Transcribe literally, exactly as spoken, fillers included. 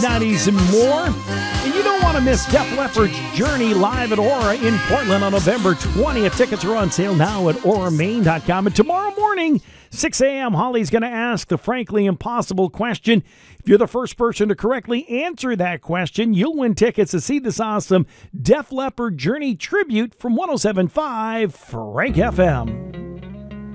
nineties and more. And you don't want to miss Def Leppard's Journey live at Aura in Portland on November twentieth. Tickets are on sale now at aura main dot com. And tomorrow morning, six a.m., Holly's going to ask the frankly impossible question. If you're the first person to correctly answer that question, you'll win tickets to see this awesome Def Leppard Journey tribute from one oh seven point five Frank F M.